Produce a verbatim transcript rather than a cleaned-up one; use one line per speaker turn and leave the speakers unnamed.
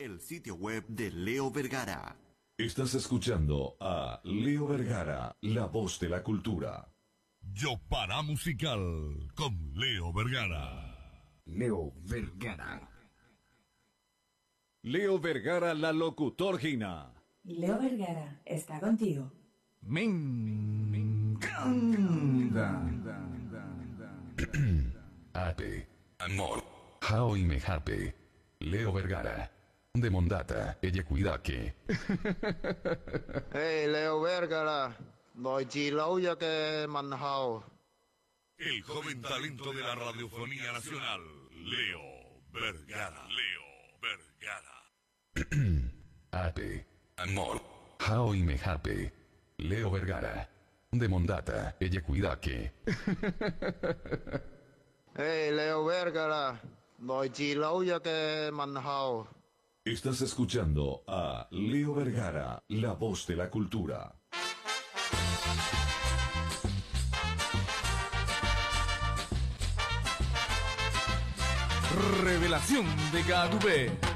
el sitio web de Leo Vergara.
Estás escuchando a Leo Vergara, la voz de la cultura.
Yo para musical con Leo Vergara.
Leo Vergara.
Leo Vergara, la locutorgina.
Leo Vergara está contigo.
Me encanta.
Ate, amor, how y me happy. Leo Vergara. De mondata, ella cuida que.
Hey, Leo Vergara,來自紐約嘅問候。
El joven talento de la radiofonía nacional, Leo Vergara. Leo Vergara.
Ate, amor, how y me happy. Leo Vergara. De mondata, ella cuida que.
Hey, Leo Vergara,來自紐約嘅問候。
Estás escuchando a Leo Vergara, la voz de la cultura.
Revelación de Gadubé.